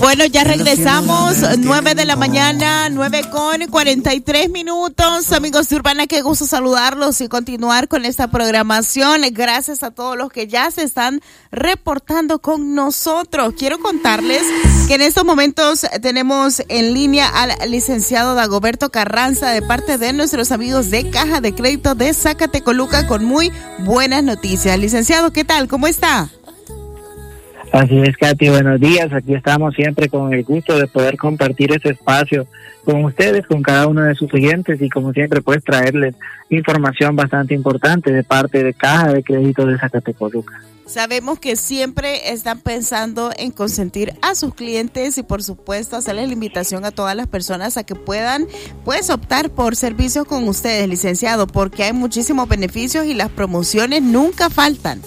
Bueno, ya regresamos, 9 de la mañana, 9:43. Amigos de Urbana, qué gusto saludarlos y continuar con esta programación. Gracias a todos los que ya se están reportando con nosotros. Quiero contarles que en estos momentos tenemos en línea al licenciado Dagoberto Carranza de parte de nuestros amigos de Caja de Crédito de Zacatecoluca con muy buenas noticias. Licenciado, ¿qué tal? ¿Cómo está? Así es, Katy, buenos días. Aquí estamos siempre con el gusto de poder compartir ese espacio con ustedes, con cada uno de sus oyentes y como siempre pues traerles información bastante importante de parte de Caja de Crédito de Zacatecoluca. Sabemos que siempre están pensando en consentir a sus clientes y por supuesto hacerles la invitación a todas las personas a que puedan pues optar por servicios con ustedes, licenciado, porque hay muchísimos beneficios y las promociones nunca faltan.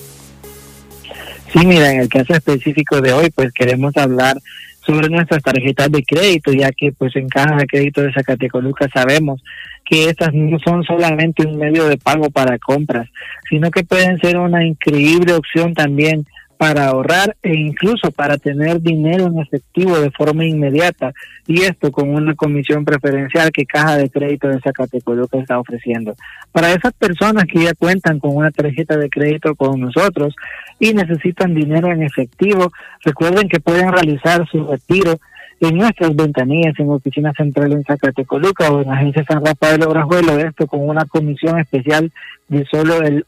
Sí, mira, en el caso específico de hoy, pues queremos hablar sobre nuestras tarjetas de crédito, ya que pues en Caja de Crédito de Zacatecoluca sabemos que estas no son solamente un medio de pago para compras, sino que pueden ser una increíble opción también para ahorrar e incluso para tener dinero en efectivo de forma inmediata, y esto con una comisión preferencial que Caja de Crédito de Zacatecoluca está ofreciendo. Para esas personas que ya cuentan con una tarjeta de crédito con nosotros y necesitan dinero en efectivo, recuerden que pueden realizar su retiro en nuestras ventanillas en Oficina Central en Zacatecoluca o en la Agencia San Rafael Obrajuelo, esto con una comisión especial de solo el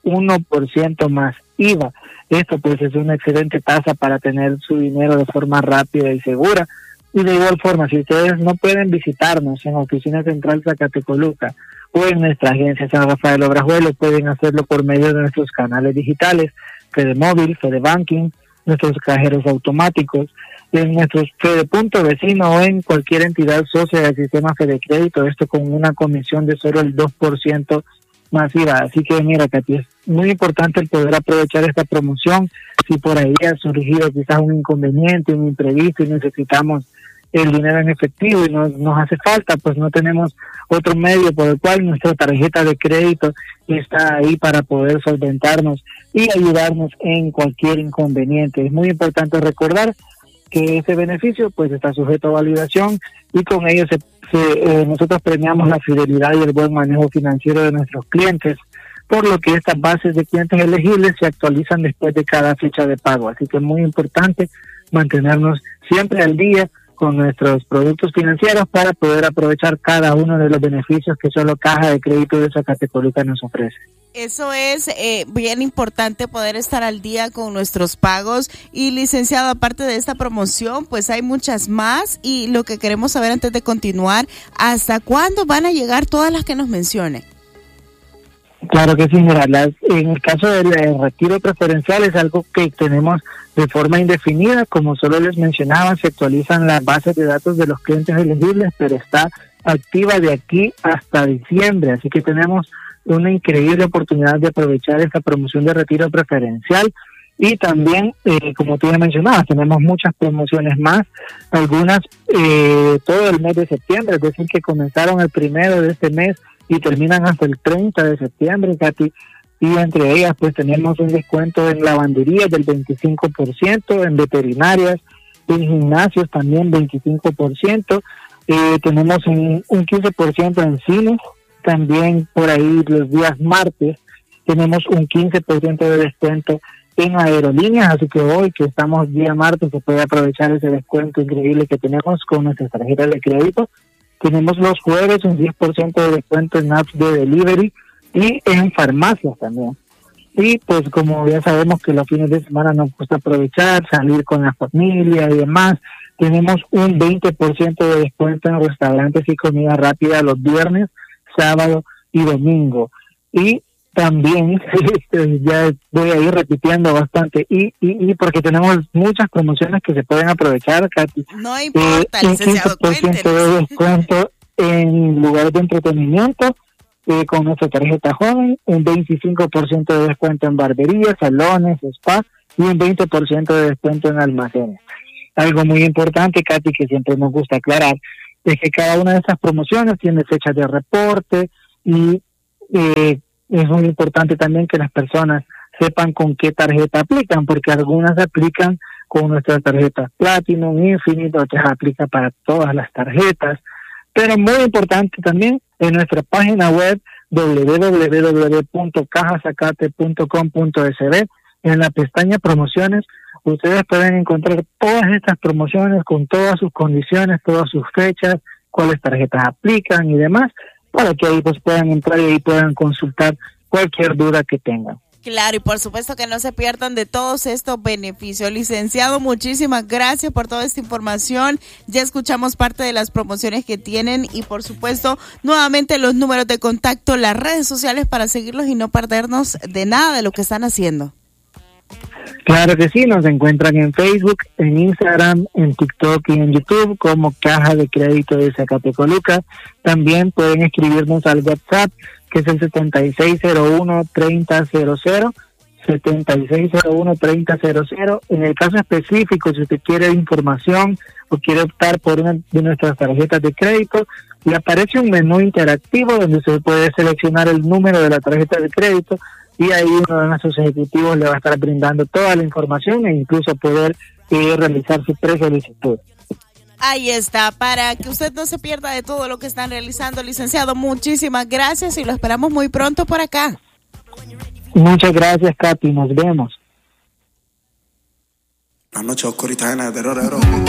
1% más IVA. Esto pues es una excelente tasa para tener su dinero de forma rápida y segura. Y de igual forma, si ustedes no pueden visitarnos en Oficina Central Zacatecoluca o en nuestra Agencia San Rafael Obrajuelo, pueden hacerlo por medio de nuestros canales digitales, FedeMóvil, FedeBanking, nuestros cajeros automáticos, en nuestros Fedepunto Vecino o en cualquier entidad socia del sistema FedeCrédito, esto con una comisión de solo el 2% masiva. Así que mira, Katy, es muy importante el poder aprovechar esta promoción. Si por ahí ha surgido quizás un inconveniente, un imprevisto y necesitamos el dinero en efectivo y nos hace falta, pues no tenemos otro medio por el cual nuestra tarjeta de crédito está ahí para poder solventarnos y ayudarnos en cualquier inconveniente. Es muy importante recordar que ese beneficio pues está sujeto a validación y con ello nosotros premiamos la fidelidad y el buen manejo financiero de nuestros clientes, por lo que estas bases de clientes elegibles se actualizan después de cada fecha de pago. Así que es muy importante mantenernos siempre al día con nuestros productos financieros para poder aprovechar cada uno de los beneficios que solo Caja de Crédito de Zacatecoluca nos ofrece. Eso es bien importante, poder estar al día con nuestros pagos. Y licenciado, aparte de esta promoción, pues hay muchas más y lo que queremos saber antes de continuar, ¿hasta cuándo van a llegar todas las que nos mencione? Claro que sí, mira, en el caso del retiro preferencial es algo que tenemos de forma indefinida. Como solo les mencionaba, se actualizan las bases de datos de los clientes elegibles, pero está activa de aquí hasta diciembre, así que tenemos una increíble oportunidad de aprovechar esta promoción de retiro preferencial. Y también, como tú ya mencionabas, tenemos muchas promociones más, algunas todo el mes de septiembre, es decir, que comenzaron el 1 de este mes y terminan hasta el 30 de septiembre, Katy, y entre ellas pues tenemos un descuento en lavandería del 25%, en veterinarias, en gimnasios también 25%, tenemos un 15% en cines, también por ahí los días martes tenemos un 15% de descuento en aerolíneas, así que hoy que estamos día martes se puede aprovechar ese descuento increíble que tenemos con nuestras tarjetas de crédito. Tenemos los jueves un 10% de descuento en apps de delivery y en farmacias también. Y pues como ya sabemos que los fines de semana nos gusta aprovechar, salir con la familia y demás, tenemos un 20% de descuento en restaurantes y comida rápida los viernes, sábado y domingo. Y también, ya voy a ir repitiendo bastante, y porque tenemos muchas promociones que se pueden aprovechar, Katy. No importa, licenciado, un 15% de descuento en lugares de entretenimiento con nuestra tarjeta joven, un 25% de descuento en barberías, salones, spa y un 20% de descuento en almacenes. Algo muy importante, Katy, que siempre nos gusta aclarar, es que cada una de estas promociones tiene fechas de reporte y es muy importante también que las personas sepan con qué tarjeta aplican, porque algunas aplican con nuestras tarjetas Platinum, Infinite, otras aplica para todas las tarjetas. Pero muy importante también, en nuestra página web www.cajazacate.com.sb, en la pestaña promociones, ustedes pueden encontrar todas estas promociones con todas sus condiciones, todas sus fechas, cuáles tarjetas aplican y demás, para que ahí pues puedan entrar y ahí puedan consultar cualquier duda que tengan. Claro, y por supuesto que no se pierdan de todos estos beneficios. Licenciado, muchísimas gracias por toda esta información. Ya escuchamos parte de las promociones que tienen y por supuesto nuevamente los números de contacto, las redes sociales para seguirlos y no perdernos de nada de lo que están haciendo. Claro que sí, nos encuentran en Facebook, en Instagram, en TikTok y en YouTube como Caja de Crédito de Zacatecoluca. También pueden escribirnos al WhatsApp, que es el 7601-3000, 7601-3000. En el caso específico, si usted quiere información o quiere optar por una de nuestras tarjetas de crédito, le aparece un menú interactivo donde se puede seleccionar el número de la tarjeta de crédito y ahí uno de nuestros ejecutivos le va a estar brindando toda la información e incluso poder realizar su presolicitud. Ahí está, para que usted no se pierda de todo lo que están realizando, licenciado. Muchísimas gracias y lo esperamos muy pronto por acá. Muchas gracias, Katy. Nos vemos. La noche oscurita llena de terror.